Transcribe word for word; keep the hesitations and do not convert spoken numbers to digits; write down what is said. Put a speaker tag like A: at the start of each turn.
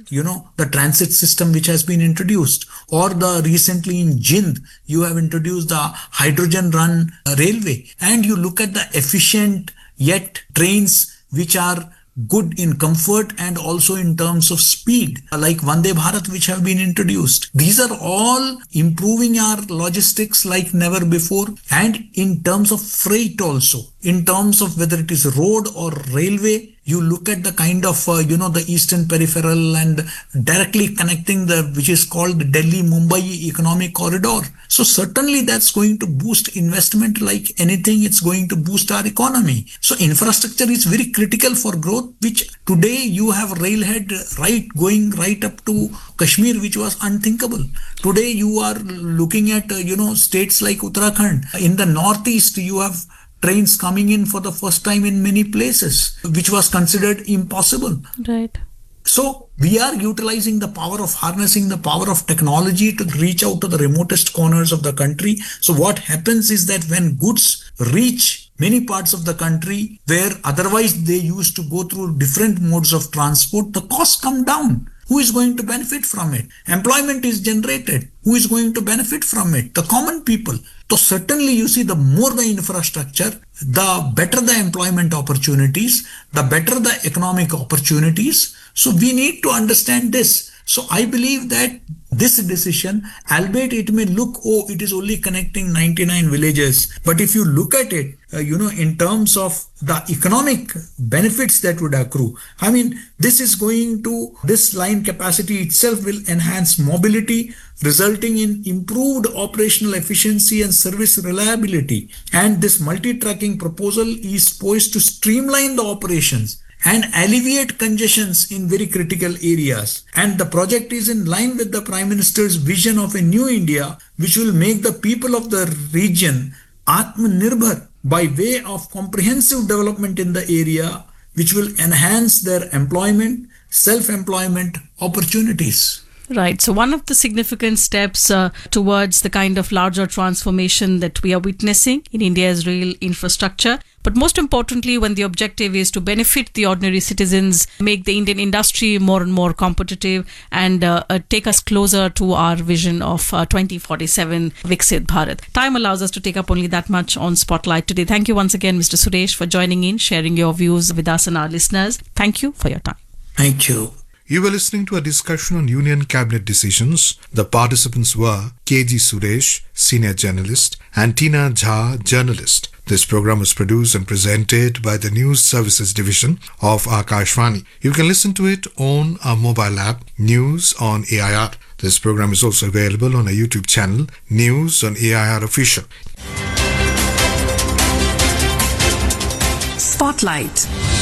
A: you know, the transit system which has been introduced, or the recently in Jind, you have introduced the hydrogen run uh, railway, and you look at the efficient yet trains which are good in comfort and also in terms of speed, like Vande Bharat, which have been introduced. These are all improving our logistics like never before. And in terms of freight also, in terms of whether it is road or railway, you look at the kind of, uh, you know, the Eastern Peripheral and directly connecting the, which is called the Delhi-Mumbai Economic Corridor. So certainly that's going to boost investment like anything. It's going to boost our economy. So infrastructure is very critical for growth, which today you have railhead right going right up to Kashmir, which was unthinkable. Today you are looking at, uh, you know, states like Uttarakhand. In the Northeast, you have trains coming in for the first time in many places, which was considered impossible.
B: Right.
A: So we are utilizing the power of harnessing the power of technology to reach out to the remotest corners of the country. So what happens is that when goods reach many parts of the country where otherwise they used to go through different modes of transport, the costs come down. Who is going to benefit from it? Employment is generated. Who is going to benefit from it? The common people. So certainly you see, the more the infrastructure, the better the employment opportunities, the better the economic opportunities. So we need to understand this. So I believe that this decision, albeit it may look, oh, it is only connecting ninety-nine villages. But if you look at it, uh, you know, in terms of the economic benefits that would accrue, I mean, this is going to, this line capacity itself will enhance mobility, resulting in improved operational efficiency and service reliability. And this multi-tracking proposal is poised to streamline the operations and alleviate congestions in very critical areas. And the project is in line with the Prime Minister's vision of a new India, which will make the people of the region Atmanirbhar by way of comprehensive development in the area, which will enhance their employment, self-employment opportunities.
B: Right. So one of the significant steps uh, towards the kind of larger transformation that we are witnessing in India's rail infrastructure. But most importantly, when the objective is to benefit the ordinary citizens, make the Indian industry more and more competitive, and uh, uh, take us closer to our vision of uh, twenty forty-seven Viksit Bharat. Time allows us to take up only that much on Spotlight today. Thank you once again, Mister Suresh, for joining in, sharing your views with us and our listeners. Thank you for your time.
A: Thank you.
C: You were listening to a discussion on Union Cabinet decisions. The participants were K G Suresh, Senior Journalist, and Tina Jha, Journalist. This program was produced and presented by the News Services Division of Akashvani. You can listen to it on our mobile app, News on A I R. This program is also available on our YouTube channel, News on A I R Official.
D: Spotlight.